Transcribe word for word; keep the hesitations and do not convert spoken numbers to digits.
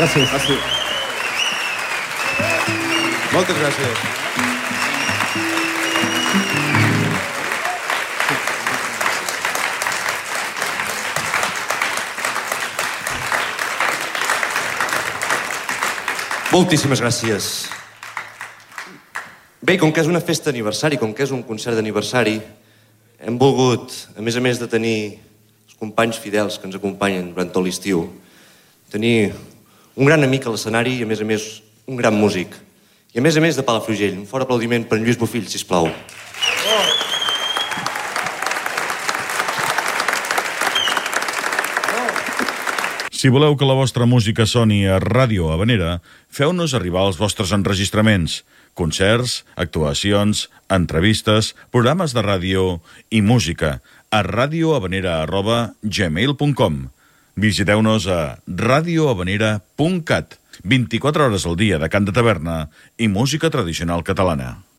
Gràcies. Gràcies. Moltes gràcies. Moltíssimes gràcies. Bé, com que és una festa d'aniversari, com que és un concert d'aniversari, hem volgut, a més a més de tenir els companys fidels que ens acompanyen durant tot l'estiu, tenir un gran amic a l'escenari i, a més a més, un gran músic. I, a més a més, de Palafrugell. Un fort aplaudiment per en Lluís Bofill, sisplau. Si voleu que la vostra música soni a Ràdio Havanera, feu-nos arribar els vostres enregistraments, concerts, actuacions, entrevistes, programes de ràdio i música a radiohavanera arroba gmail punt com. Visiteu-nos a radiohavanera punt cat, vint-i-quatre hores al dia de cant de taverna i música tradicional catalana.